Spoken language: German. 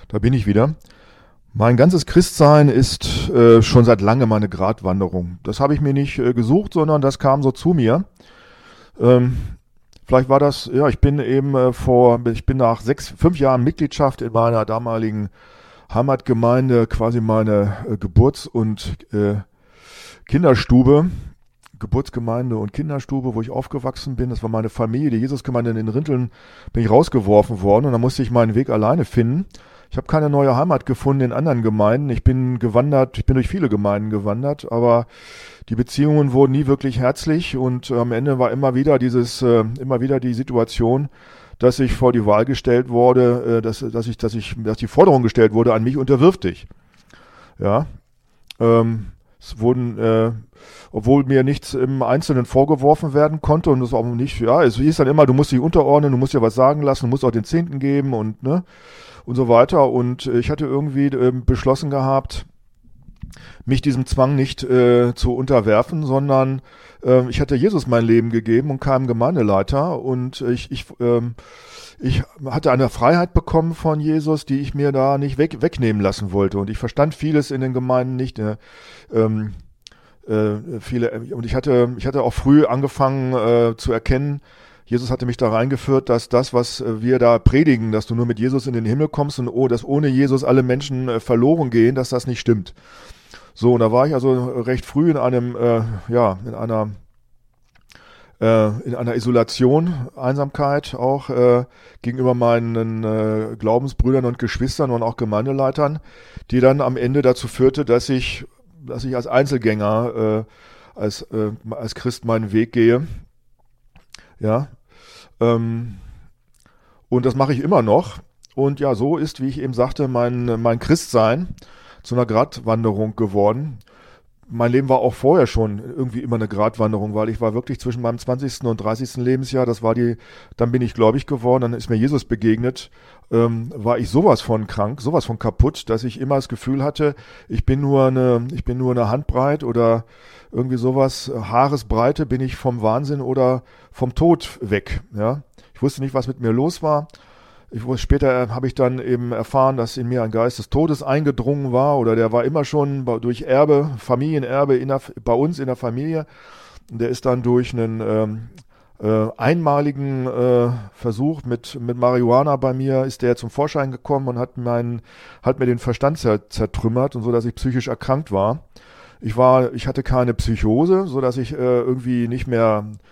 Da bin ich wieder. Mein ganzes Christsein ist schon seit langem eine Gratwanderung. Das habe ich mir nicht gesucht, sondern das kam so zu mir. Ähm, Vielleicht war das, ja, ich bin eben ich bin nach 5 Jahren Mitgliedschaft in meiner damaligen Heimatgemeinde, quasi meine Geburts- und Kinderstube, Geburtsgemeinde und Kinderstube, wo ich aufgewachsen bin. Das war meine Familie, die Jesusgemeinde in den Rinteln, bin ich rausgeworfen worden und dann musste ich meinen Weg alleine finden. Ich habe keine neue Heimat gefunden in anderen Gemeinden. Ich bin gewandert, ich bin durch viele Gemeinden gewandert, aber die Beziehungen wurden nie wirklich herzlich und am Ende war immer wieder immer wieder die Situation, dass ich vor die Wahl gestellt wurde, dass die Forderung gestellt wurde an mich, unterwirf dich. Ja, es wurden, obwohl mir nichts im Einzelnen vorgeworfen werden konnte und es auch nicht, ja, es hieß dann immer, du musst dich unterordnen, du musst dir was sagen lassen, du musst auch den Zehnten geben und so weiter. Und ich hatte irgendwie beschlossen gehabt, mich diesem Zwang nicht zu unterwerfen, sondern ich hatte Jesus mein Leben gegeben und kam Gemeindeleiter und ich hatte eine Freiheit bekommen von Jesus, die ich mir da nicht wegnehmen lassen wollte. Und ich verstand vieles in den Gemeinden nicht. Und ich hatte auch früh angefangen zu erkennen, Jesus hatte mich da reingeführt, dass das, was wir da predigen, dass du nur mit Jesus in den Himmel kommst und dass ohne Jesus alle Menschen verloren gehen, dass das nicht stimmt. So, und da war ich also recht früh in in einer Isolation, Einsamkeit auch gegenüber meinen Glaubensbrüdern und Geschwistern und auch Gemeindeleitern, die dann am Ende dazu führte, dass ich als Einzelgänger, als Christ meinen Weg gehe. Ja, und das mache ich immer noch. Und ja, so ist, wie ich eben sagte, mein Christsein zu einer Gratwanderung geworden. Mein Leben war auch vorher schon irgendwie immer eine Gratwanderung, weil ich war wirklich zwischen meinem 20. und 30. Lebensjahr, dann bin ich gläubig geworden, dann ist mir Jesus begegnet, war ich sowas von krank, sowas von kaputt, dass ich immer das Gefühl hatte, ich bin nur eine Handbreit oder irgendwie sowas, Haaresbreite bin ich vom Wahnsinn oder vom Tod weg, ja. Ich wusste nicht, was mit mir los war. Später habe ich dann eben erfahren, dass in mir ein Geist des Todes eingedrungen war oder der war immer schon durch Familienerbe bei uns in der Familie. Und der ist dann durch einen einmaligen Versuch mit Marihuana bei mir, ist der zum Vorschein gekommen und hat mir den Verstand zertrümmert und so, dass ich psychisch erkrankt war. Ich hatte keine Psychose, so dass ich irgendwie nicht mehr